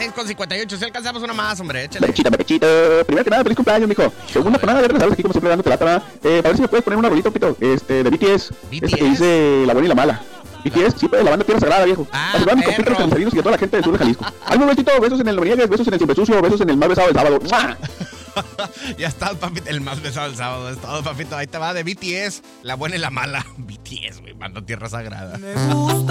6:58. Si alcanzamos una más, hombre, échale. Pechito. Primero que nada, feliz cumpleaños, mijo. Segunda jornada de regalos aquí, como siempre, dándote lata. A ver si me puedes poner una rolita, Pito. De BTS. Ese que dice La Buena y la Mala. BTS, sí, pues, la banda Tierra Sagrada, viejo. A saludar a mis compitas cancerizos y a toda la gente del sur de Jalisco. Ay, un besito, besos en el Loniegues, besos en el Siempre Sucio, besos en el más besado del sábado. ¡Mua! Ya está, papito, el más besado del sábado. Es todo, papito. Ahí te va de BTS, La Buena y la Mala. BTS, güey, banda Tierra Sagrada. Me gusta